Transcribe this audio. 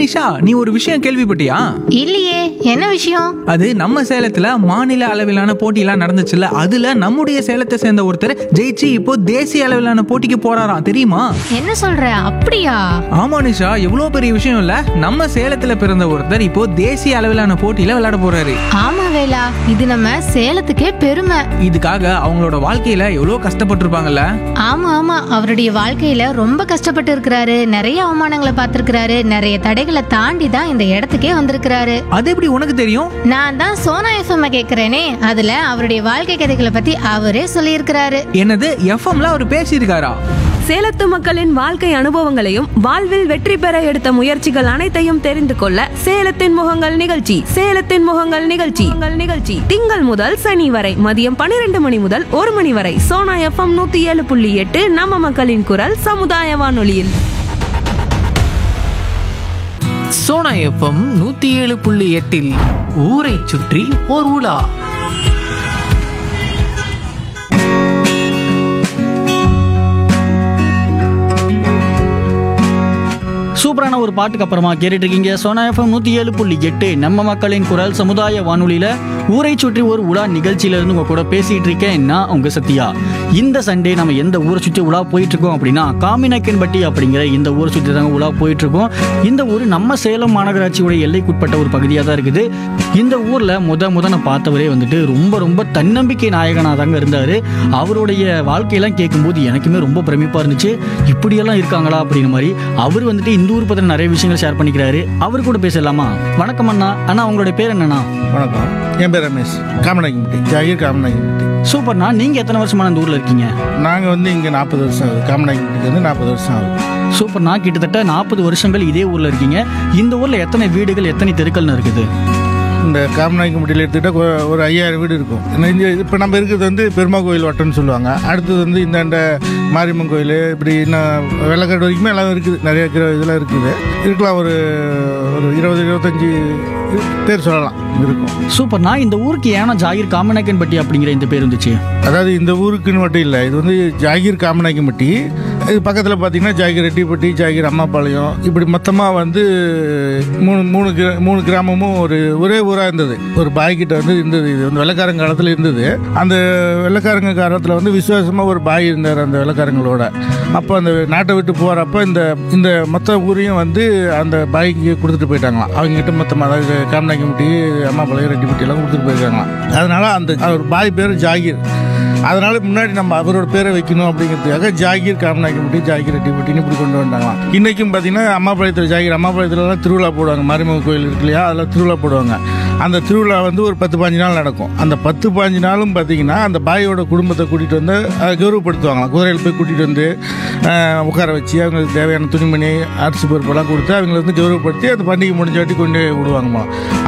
நிஷா, நீ ஒரு விஷயம் கேள்விப்பட்டியா? இல்லையே, என்ன விஷயம்? அது நம்ம சேலத்துல மாநில அளவிலான போட்டியெல்லாம் நடந்துச்சுல்ல, அதுல நம்முடைய சேலத்தை சேர்ந்த ஒருத்தர் ஜெயிச்சு இப்போ தேசிய அளவிலான போட்டிக்கு போறாராம், தெரியுமா? என்ன சொல்ற? அப்படியா? ஆமா நிஷா, எவ்வளவு பெரிய விஷயம் இல்ல. நம்ம சேலத்துல பிறந்த ஒருத்தர் இப்போ தேசிய அளவிலான போட்டியில விளையாட போறாரு. ஆமா வேலா, இது நம்ம சேலத்துக்கே பெருமை. இதுக்காக அவங்களோட வாழ்க்கையில எவ்வளவு கஷ்டப்பட்டிருப்பாங்கல்ல. ஆமா ஆமா, அவருடைய வாழ்க்கையில ரொம்ப கஷ்டப்பட்டு இருக்கிறாரு. நிறைய அவமானங்களை பார்த்திருக்கிறாரு. நிறைய தடைகளை தாண்டி தான் இந்த இடத்துக்கே வந்திருக்கிறாரு. அது எப்படி உனக்கு தெரியும்? நான் தான் சோனா எஃப்எம் கேக்குறேனே, அதுல அவருடைய வாழ்க்கை கதைகளை பத்தி அவரே சொல்லியிருக்கிறாரு. என்னது, எஃப்எம்ல அவர் பேசியிருக்காரா? சேலத்து மக்களின் வாழ்க்கை அனுபவங்களையும் வாழ்வில் வெற்றி பெற எடுத்த முயற்சிகள் அனைத்தையும் தெரிந்து கொள்ள சேலத்தின் முகங்கள் நிகழ்ச்சி திங்கள் முதல் சனி வரை மதியம் 12 மணி முதல் 1 மணி வரை சோனா எஃப்எம் 107.8 நம்ம மக்களின் குரல் சமுதாய வானொலியில். சோனா எஃப்எம் 107.8 ஊரை சுற்றி ஓர் உலா. சூப்பரான ஒரு பாட்டுக்கு அப்புறமா கேட்டுட்டு இருக்கீங்க சோனா எஃப்எம் 107.8 நம்ம மக்களின் குரல் சமுதாய வானொலியில ஊரை சுற்றி ஒரு உலா நிகழ்ச்சியிலிருந்து உங்க கூட பேசிட்டு இருக்கேன். நான் உங்க சத்யா. இந்த சண்டே நம்ம எந்த ஊரை சுற்றி உலா போயிட்டு இருக்கோம் அப்படின்னா காமிநாயக்கன்பட்டி அப்படிங்கிற இந்த ஊரை சுற்றி தாங்க உலா போயிட்டு இருக்கோம். இந்த ஊர் நம்ம சேலம் மாநகராட்சியோட எல்லைக்குட்பட்ட ஒரு பகுதியாக தான் இருக்குது. இந்த ஊர்ல நான் பார்த்தவரே வந்துட்டு ரொம்ப தன்னம்பிக்கை நாயகனாக தாங்க இருந்தாரு. அவருடைய வாழ்க்கையெல்லாம் கேட்கும்போது எனக்குமே ரொம்ப பிரமிப்பா இருந்துச்சு. இப்படியெல்லாம் இருக்காங்களா அப்படின்னு மாதிரி. அவர் வந்துட்டு இந்த ஊர் பத்தின நிறைய விஷயங்கள் ஷேர் பண்ணிக்கிறாரு. அவர் கூட பேசலாமா? வணக்கம் அண்ணா. அண்ணா உங்களுடைய பேர் என்னண்ணா? வணக்கம், என் பேர் ரமேஷ். காமநாயக்கன்பட்டி, ஜாகீர் காமநாயக்கன்பட்டி. சூப்பர்ண்ணா. நீங்க எத்தனை வருஷமா இந்த ஊர்ல இருக்கீங்க? நாங்கள் வந்து இங்கே 40 வருஷம் ஆகுது. காமநாயக்கன்பட்டிக்கு வந்து 40 வருஷம் ஆகுது. சூப்பர்ண்ணா. கிட்டத்தட்ட 40 வருஷங்கள் இதே ஊர்ல இருக்கீங்க. இந்த ஊர்ல எத்தனை வீடுகள், எத்தனை தெருக்கள்னு இருக்குது? இந்த காமநாயக்கன்பட்டியில் எடுத்துக்கிட்டால் ஒரு 5000 வீடு இருக்கும். இப்போ நம்ம இருக்கிறது வந்து பெருமா கோயில் வட்டம்னு சொல்லுவாங்க. அடுத்தது வந்து இந்தாண்ட மாரியம்மன் கோயில், இப்படி இன்னும் வெள்ளக்காடு வரைக்குமே எல்லாம் இருக்குது. நிறைய இதெல்லாம் இருக்குது. இருக்கலாம், ஒரு 20-25 பேர் சொல்லலாம் இருக்கும். சூப்பர்ண்ணா. இந்த ஊருக்கு ஏன்னா ஜாகீர் காமநாயக்கன்பட்டி அப்படிங்கிற இந்த பேர் இருந்துச்சு? அதாவது இந்த ஊருக்குன்னு மட்டும் இல்லை, இது வந்து ஜாகீர் காமநாயக்கன்பட்டி. இது பக்கத்தில் பார்த்தீங்கன்னா ஜாகீர் ரெட்டிப்பட்டி, ஜாகீர் அம்மாபாளையம், இப்படி மொத்தமாக வந்து மூணு கிராமமும் ஒரே ஊராக இருந்தது. ஒரு பாய்கிட்ட வந்து இருந்தது. இது வந்து வெள்ளைக்காரங்க காலத்தில் இருந்தது. அந்த வெள்ளைக்காரங்க காலத்தில் வந்து விசுவாசமாக ஒரு பாய் இருந்தார் அந்த வெள்ளைக்காரங்களோட. அப்போ அந்த நாட்டை விட்டு போகிறப்ப இந்த மொத்த ஊரையும் வந்து அந்த பாய்க்கு கொடுத்துட்டு போயிட்டாங்களாம். அவங்ககிட்ட மொத்தமாக, அதாவது காமநாயக்கன்பட்டி, அம்மாபாளையம், ரெட்டிப்பட்டி எல்லாம் கொடுத்துட்டு போயிருக்காங்களாம். அதனால அந்த அவர் பாய் பேர் ஜாகீர். அதனால முன்னாடி நம்ம அவரோட பேரை வைக்கணும் அப்படிங்கிறதுக்காக ஜாகீர் காமநாயக்கன்பட்டி, ஜாகீர் ரெட்டிப்பட்டின்னு இப்படி கொண்டு வந்தாங்களாம். இன்றைக்கும் பார்த்தீங்கன்னா அம்மாபாளையத்தில் ஜாகீர், அம்மாபாளையத்துலலாம் திருவிழா போடுவாங்க. மாரியம்மன் கோயில் இருக்கு இல்லையா, அதில் திருவிழா போடுவாங்க. அந்த திருவிழா வந்து ஒரு 10-15 நாள் நடக்கும். அந்த 10-15 நாளும் பார்த்தீங்கன்னா அந்த பாயோட குடும்பத்தை கூட்டிகிட்டு வந்து கௌரவப்படுத்துவாங்களாம். குதிரையில் போய் கூட்டிகிட்டு வந்து உட்கார வச்சு அவங்களுக்கு தேவையான துணிமணி, அரிசி பருப்பெல்லாம் கொடுத்து அவங்களை வந்து கௌரவப்படுத்தி அந்த பண்டிகை முடிஞ்ச வாட்டி கொண்டு விடுவாங்கம்மா.